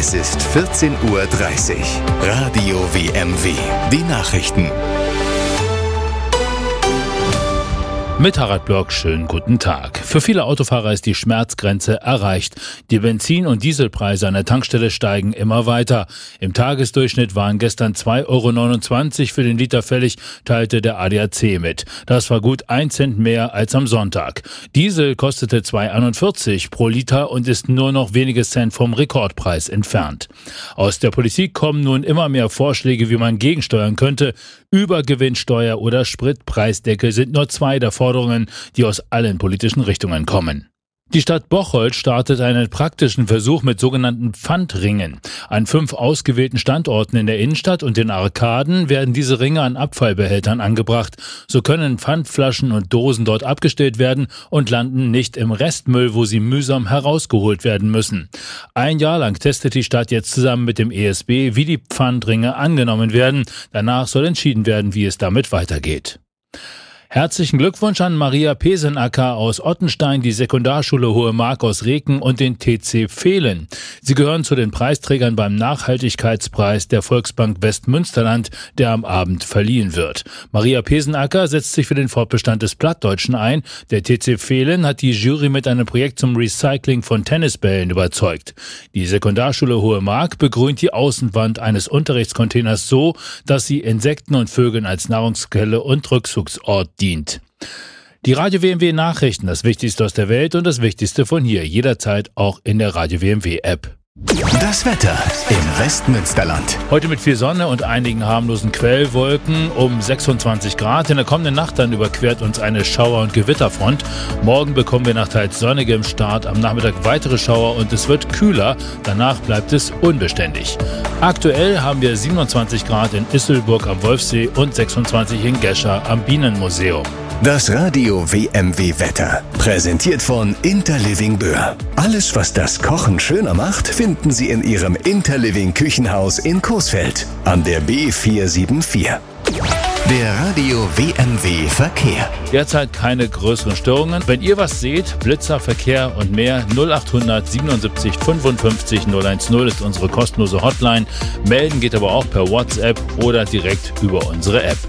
Es ist 14:30 Uhr. Radio WMW. Die Nachrichten. Mit Harald Block, schönen guten Tag. Für viele Autofahrer ist die Schmerzgrenze erreicht. Die Benzin- und Dieselpreise an der Tankstelle steigen immer weiter. Im Tagesdurchschnitt waren gestern 2,29 € für den Liter fällig, teilte der ADAC mit. Das war gut 1 Cent mehr als am Sonntag. Diesel kostete 2,41 € pro Liter und ist nur noch wenige Cent vom Rekordpreis entfernt. Aus der Politik kommen nun immer mehr Vorschläge, wie man gegensteuern könnte. Übergewinnsteuer oder Spritpreisdeckel sind nur zwei der Forderungen, die aus allen politischen Richtungen kommen. Die Stadt Bocholt startet einen praktischen Versuch mit sogenannten Pfandringen. An 5 ausgewählten Standorten in der Innenstadt und den Arkaden werden diese Ringe an Abfallbehältern angebracht. So können Pfandflaschen und Dosen dort abgestellt werden und landen nicht im Restmüll, wo sie mühsam herausgeholt werden müssen. 1 Jahr lang testet die Stadt jetzt zusammen mit dem ESB, wie die Pfandringe angenommen werden. Danach soll entschieden werden, wie es damit weitergeht. Herzlichen Glückwunsch an Maria Pesenacker aus Ottenstein, die Sekundarschule Hohe Mark aus Reken und den TC Fehlen. Sie gehören zu den Preisträgern beim Nachhaltigkeitspreis der Volksbank Westmünsterland, der am Abend verliehen wird. Maria Pesenacker setzt sich für den Fortbestand des Plattdeutschen ein. Der TC Fehlen hat die Jury mit einem Projekt zum Recycling von Tennisbällen überzeugt. Die Sekundarschule Hohe Mark begrünt die Außenwand eines Unterrichtscontainers so, dass sie Insekten und Vögeln als Nahrungsquelle und Rückzugsort dient. Die Radio WMW Nachrichten, das Wichtigste aus der Welt und das Wichtigste von hier, jederzeit auch in der Radio WMW App. Das Wetter im Westmünsterland. Heute mit viel Sonne und einigen harmlosen Quellwolken um 26 Grad. In der kommenden Nacht dann überquert uns eine Schauer- und Gewitterfront. Morgen bekommen wir nach teils sonnigem Start am Nachmittag weitere Schauer und es wird kühler. Danach bleibt es unbeständig. Aktuell haben wir 27 Grad in Isselburg am Wolfsee und 26 in Gescher am Bienenmuseum. Das Radio WMW Wetter. Präsentiert von Interliving Böhr. Alles, was das Kochen schöner macht, finden Sie in Ihrem Interliving Küchenhaus in Coesfeld an der B474. Der Radio WMW Verkehr. Derzeit keine größeren Störungen. Wenn ihr was seht, Blitzer, Verkehr und mehr, 0800 77 55 010 ist unsere kostenlose Hotline. Melden geht aber auch per WhatsApp oder direkt über unsere App.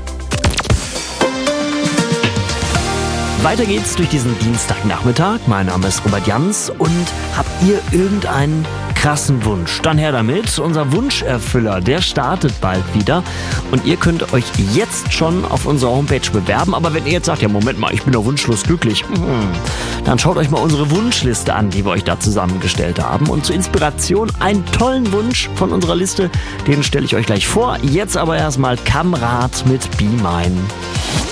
Weiter geht's durch diesen Dienstagnachmittag. Mein Name ist Robert Jans und habt ihr irgendeinen krassen Wunsch? Dann her damit. Unser Wunscherfüller, der startet bald wieder und ihr könnt euch jetzt schon auf unserer Homepage bewerben. Aber wenn ihr jetzt sagt, ja Moment mal, ich bin doch wunschlos glücklich, dann schaut euch mal unsere Wunschliste an, die wir euch da zusammengestellt haben. Und zur Inspiration einen tollen Wunsch von unserer Liste, den stelle ich euch gleich vor. Jetzt aber erstmal Kamrat mit Be Mine.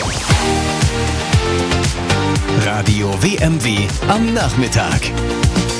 Radio WMW am Nachmittag.